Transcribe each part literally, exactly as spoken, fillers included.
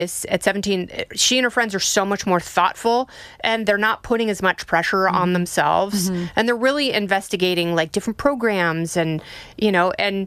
is at seventeen, she and her friends are so much more thoughtful, and they're not putting as much pressure mm-hmm. on themselves. Mm-hmm. And they're really investigating like different programs and, you know, and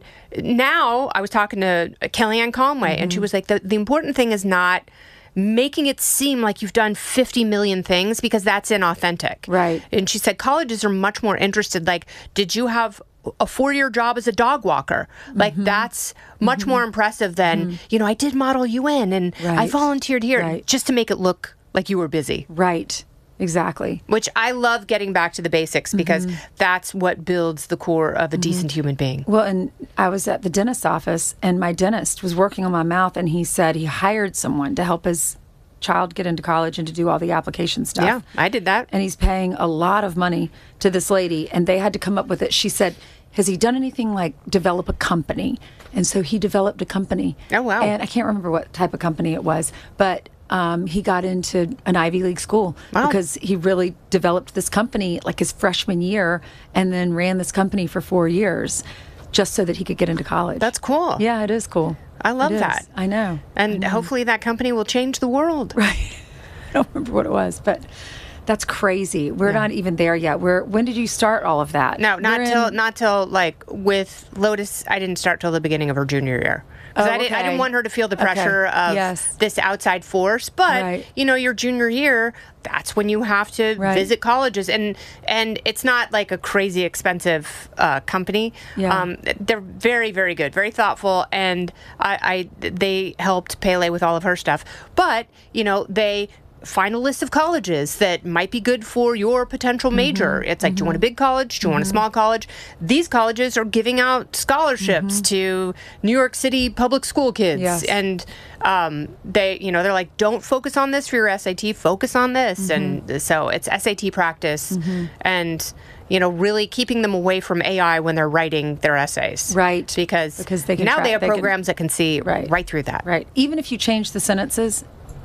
now I was talking to Kellyanne Conway mm-hmm. and she was like, the, the important thing is not making it seem like you've done fifty million things, because that's inauthentic. Right. And she said colleges are much more interested. Like, did you have a four-year job as a dog walker? Like, mm-hmm. that's much mm-hmm. more impressive than, mm-hmm. you know, I did Model U N and right. I volunteered here right. just to make it look like you were busy. Right. Exactly. Which I love getting back to the basics, because mm-hmm. that's what builds the core of a mm-hmm. decent human being. Well, and I was at the dentist's office, and my dentist was working on my mouth, and he said he hired someone to help his child get into college and to do all the application stuff. Yeah, I did that. And he's paying a lot of money to this lady, and they had to come up with it. She said, has he done anything like develop a company? And so he developed a company. Oh, wow. And I can't remember what type of company it was, but um, he got into an Ivy League school wow. because he really developed this company like his freshman year, and then ran this company for four years just so that he could get into college. That's cool. Yeah, it is cool. I love that. I know. And I know. Hopefully that company will change the world. Right. I don't remember what it was, but that's crazy. We're yeah. not even there yet. We're, when did you start all of that? No, not We're till in... not till like with Lotus. I didn't start till the beginning of her junior year. Because oh, I, didn't, okay. I didn't want her to feel the pressure okay. of yes. this outside force. But, right. you know, your junior year, that's when you have to right. visit colleges. And and it's not like a crazy expensive uh, company. Yeah. Um, they're very, very good, very thoughtful. And I, I they helped Pele with all of her stuff. But, you know, they find a list of colleges that might be good for your potential major. Mm-hmm. It's like, mm-hmm. do you want a big college? Do you mm-hmm. want a small college? These colleges are giving out scholarships mm-hmm. to New York City public school kids. Yes. And um, they, you know, they're like, don't focus on this for your S A T, focus on this. Mm-hmm. And so it's S A T practice mm-hmm. and, you know, really keeping them away from A I when they're writing their essays. Right. Because, because they can now tra- they have they programs can, that can see right. right through that. Right. Even if you change the sentences,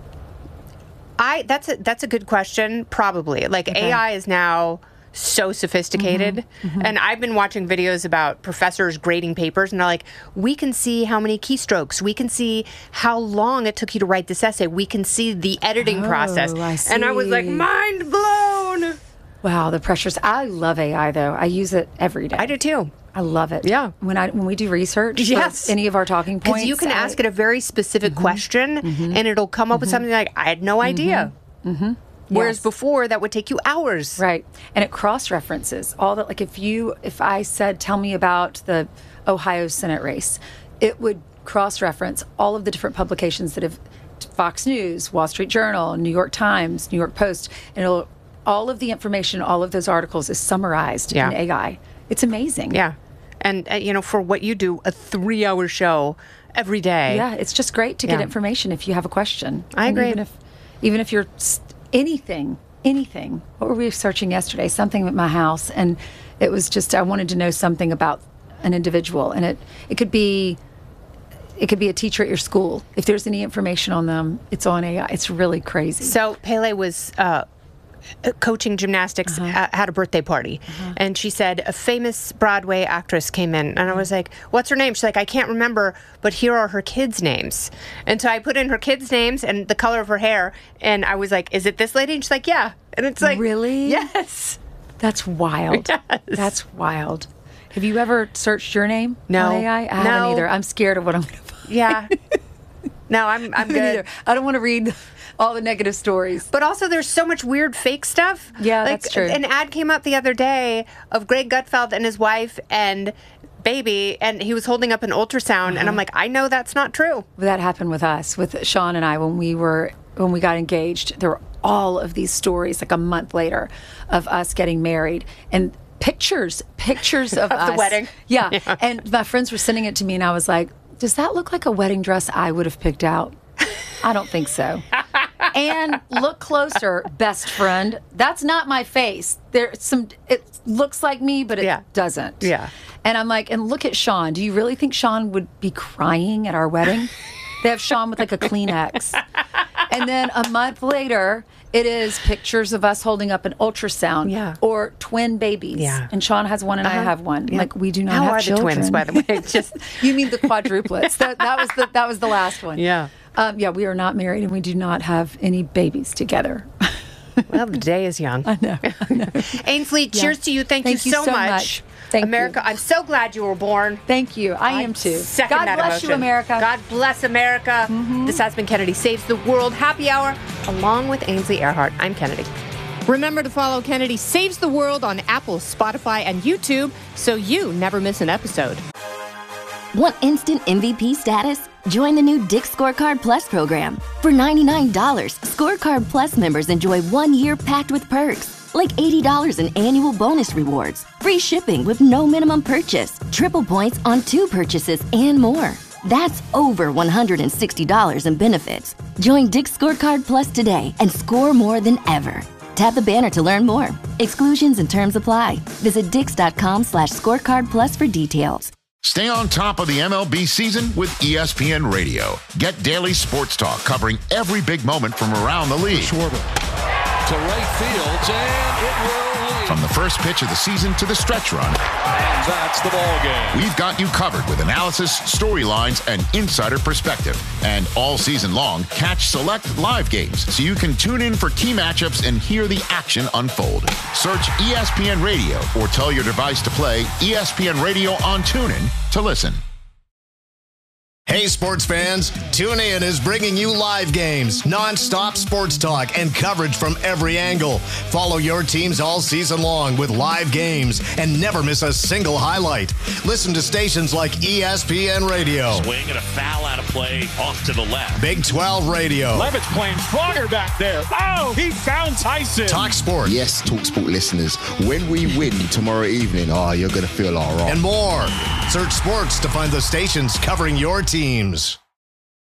I that's a that's a good question. Probably. Like okay. A I is now so sophisticated. Mm-hmm. Mm-hmm. And I've been watching videos about professors grading papers, and they're like, we can see how many keystrokes, we can see how long it took you to write this essay, we can see the editing oh, process. I see. And I was like, mind blown. Wow, the pressures. I love A I though. I use it every day. I do too. I love it. Yeah. When I when we do research yes. for any of our talking points. Because you can I, ask it a very specific mm-hmm. question, mm-hmm. and it'll come up mm-hmm. with something like, I had no idea. Mm-hmm. Mm-hmm. Whereas yes. before, that would take you hours. Right. And it cross-references all that. Like if you, if I said, tell me about the Ohio Senate race, it would cross-reference all of the different publications that have, Fox News, Wall Street Journal, New York Times, New York Post, and it'll, all of the information, all of those articles is summarized yeah. in A I. It's amazing. Yeah. And, uh, you know, for what you do, a three-hour show every day. Yeah, it's just great to yeah. get information if you have a question. I and agree. Even if, even if you're st- anything, anything. What were we searching yesterday? Something at my house, and it was just I wanted to know something about an individual, and it it could be it could be a teacher at your school. If there's any information on them, it's on A I. It's really crazy. So Pele was uh, coaching gymnastics, uh-huh. uh, had a birthday party, uh-huh. and she said a famous Broadway actress came in, and I was like, what's her name? She's like, I can't remember, but here are her kids' names. And so I put in her kids' names and the color of her hair, and I was like, is it this lady? And she's like, yeah. And it's like, really? Yes. That's wild. Yes. That's wild. Have you ever searched your name no. on A I? I haven't no. either. I'm scared of what I'm going to find. Yeah. No, I'm I'm good. Either. I don't want to read all the negative stories. But also, there's so much weird fake stuff. Yeah, like, that's true. An ad came up the other day of Greg Gutfeld and his wife and baby, and he was holding up an ultrasound, uh-huh. and I'm like, I know that's not true. That happened with us, with Sean and I, when we were when we got engaged. There were all of these stories, like a month later, of us getting married, and pictures, pictures of, of us. the wedding. Yeah. yeah, and my friends were sending it to me, and I was like, does that look like a wedding dress I would have picked out? I don't think so. And look closer, best friend. That's not my face. There's some. It looks like me, but it yeah. doesn't. Yeah. And I'm like, and look at Sean. Do you really think Sean would be crying at our wedding? They have Sean with like a Kleenex. And then a month later, it is pictures of us holding up an ultrasound yeah. or twin babies. Yeah. And Sean has one and uh-huh. I have one. Yeah. Like, we do not How have are children. the twins, by the way? Just You mean the quadruplets. that, that was the that was the last one. Yeah. Um, yeah, we are not married and we do not have any babies together. Well, the day is young. I know. I know. Ainsley, Yeah. cheers to you. Thank, Thank you you so, so much. much. Thank America, you. I'm so glad you were born. Thank you. I am too. Second God that bless you, emotion. America. God bless America. Mm-hmm. This has been Kennedy Saves the World Happy Hour, along with Ainsley Earhardt. I'm Kennedy. Remember to follow Kennedy Saves the World on Apple, Spotify, and YouTube so you never miss an episode. Want instant M V P status? Join the new Dick's Scorecard Plus program. For ninety-nine dollars, Scorecard Plus members enjoy one year packed with perks, like eighty dollars in annual bonus rewards, free shipping with no minimum purchase, triple points on two purchases, and more. That's over one hundred sixty dollars in benefits. Join Dick's Scorecard Plus today and score more than ever. Tap the banner to learn more. Exclusions and terms apply. Visit dix.com slash scorecard plus for details. Stay on top of the M L B season with E S P N Radio. Get daily sports talk covering every big moment from around the league. Schwarber to right field, and it will lead. From the first pitch of the season to the stretch run. And that's the ball game. We've got you covered with analysis, storylines, and insider perspective. And all season long, catch select live games so you can tune in for key matchups and hear the action unfold. Search E S P N Radio or tell your device to play E S P N Radio on TuneIn to listen. Hey, sports fans, TuneIn is bringing you live games, non-stop sports talk, and coverage from every angle. Follow your teams all season long with live games and never miss a single highlight. Listen to stations like E S P N Radio. Swing and a foul out of play off to the left. Big twelve Radio. Levitt's playing stronger back there. Oh, he found Tyson. Talk Sport. Yes, Talk Sport listeners, when we win tomorrow evening, oh, you're going to feel all right. And more. Search sports to find the stations covering your teams.